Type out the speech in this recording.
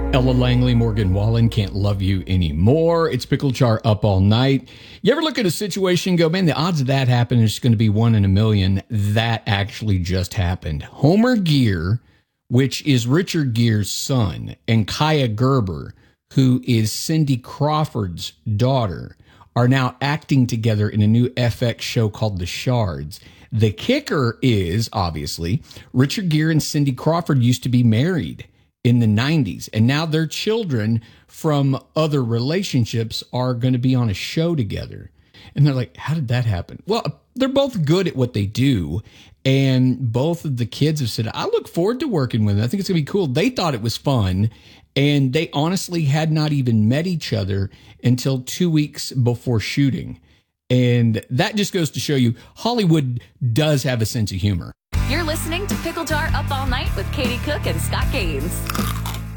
Ella Langley, Morgan Wallen, Can't Love You Anymore. It's Pickle Jar Up All Night. You ever look at a situation and go, man, the odds of that happening is going to be 1 in a million. That actually just happened. Homer Gere, which is Richard Gere's son, and Kaya Gerber, who is Cindy Crawford's daughter, are now acting together in a new FX show called The Shards. The kicker is, obviously, Richard Gere and Cindy Crawford used to be married in the 90s, and now their children from other relationships are going to be on a show together. And they're like, how did that happen? Well, they're both good at what they do, and both of the kids have said, I look forward to working with them. I think it's going to be cool. They thought it was fun, and they honestly had not even met each other until 2 weeks before shooting. And that just goes to show you Hollywood does have a sense of humor. You're listening to Pickle Jar Up All Night with Katie Cook and Scott Gaines.